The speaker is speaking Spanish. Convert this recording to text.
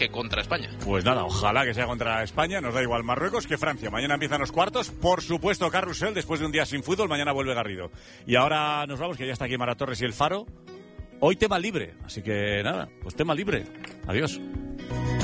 que contra España. Pues nada, ojalá que sea contra España, nos da igual Marruecos que Francia. Mañana empiezan los cuartos, por supuesto Carrusel, después de un día sin fútbol, mañana vuelve Garrido. Y ahora nos vamos, que ya está aquí Mara Torres y El Faro. Hoy tema libre, así que nada, pues tema libre. Adiós.